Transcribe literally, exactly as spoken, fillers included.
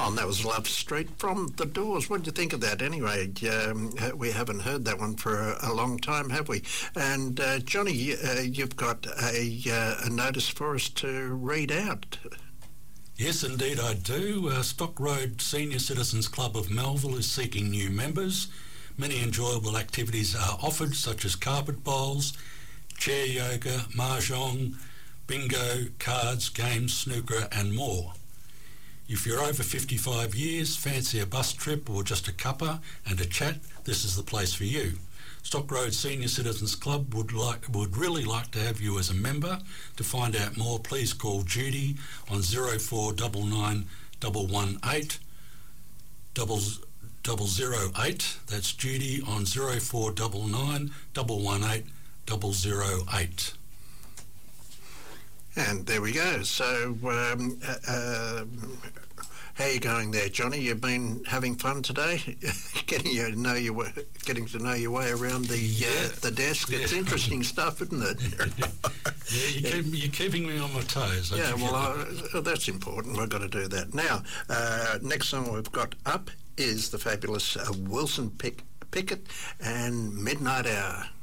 Oh, and that was Love Street from The Doors. What do you think of that anyway? Um, we haven't heard that one for a, a long time, have we? And uh, Johnny, uh, you've got a, uh, a notice for us to read out. Yes, indeed I do. Uh, Stock Road Senior Citizens Club of Melville is seeking new members. Many enjoyable activities are offered, such as carpet bowls, chair yoga, mahjong, bingo, cards, games, snooker and more. If you're over fifty-five years, fancy a bus trip or just a cuppa and a chat, this is the place for you. Stock Road Senior Citizens Club would like would really like to have you as a member. To find out more, please call Judy on zero four nine nine one one eight double double zero eight. That's Judy on zero four nine nine one one eight double zero eight. And there we go. So, um, uh, uh, how are you going there, Johnny? You've been having fun today, getting you know your way, getting to know your way around the yeah. uh, the desk. It's yeah. interesting stuff, isn't it? yeah, you keep, you're keeping me on my toes. Yeah, well, uh, that's important. We've got to do that now. Uh, next song we've got up is the fabulous uh, Wilson Pick- Pickett and Midnight Hour.